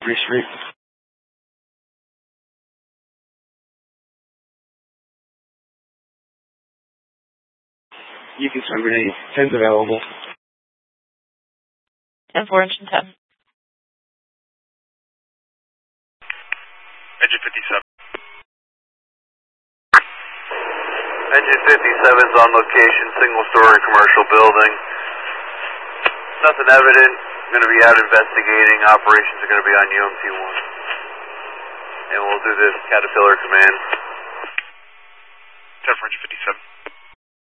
Free Street. You can swim grenade. 10's available. 10-4, engine 10. Engine 57. Engine 57's on location, single-story commercial building. Nothing evident. Going to be out investigating. Operations are going to be on UMT-1. And we'll do this Caterpillar command. 10 for engine 57.